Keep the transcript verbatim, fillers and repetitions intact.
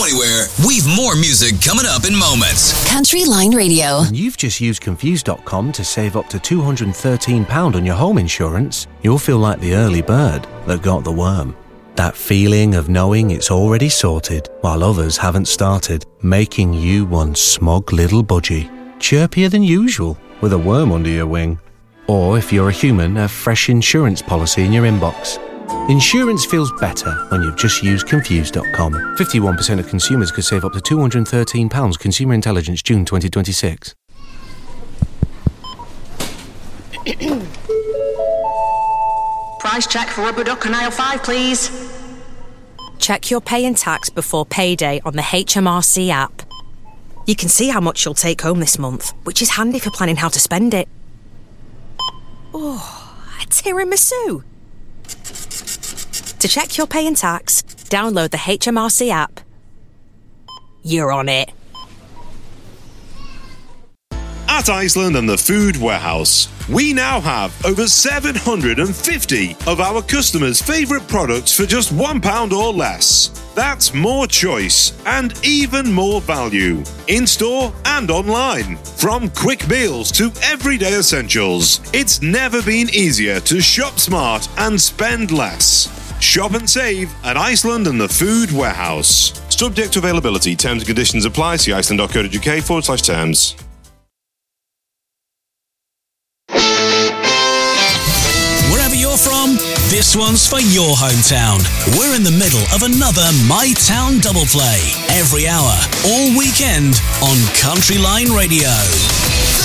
anywhere. We've more music coming up in moments. Country Line Radio. When you've just used Confused dot com to save up to two hundred thirteen pounds on your home insurance, you'll feel like the early bird that got the worm. That feeling of knowing it's already sorted while others haven't started, making you one smug little budgie, chirpier than usual with a worm under your wing. Or if you're a human, a fresh insurance policy in your inbox. Insurance feels better when you've just used Confused dot com. fifty-one percent of consumers could save up to two hundred thirteen pounds. Consumer Intelligence, June twenty twenty-six. Price check for rubber duck on aisle five, please. Check your pay and tax before payday on the H M R C app. You can see how much you'll take home this month, which is handy for planning how to spend it. Oh, a tiramisu. To check your pay and tax, download the H M R C app. You're on it. At Iceland and the Food Warehouse, we now have over seven hundred fifty of our customers' favourite products for just one pound or less. That's more choice and even more value, in-store and online. From quick meals to everyday essentials, it's never been easier to shop smart and spend less. Shop and save at Iceland and the Food Warehouse. Subject to availability, terms and conditions apply. See iceland.co.uk forward slash terms. Wherever you're from, this one's for your hometown. We're in the middle of another My Town double play. Every hour, all weekend on Country Line Radio.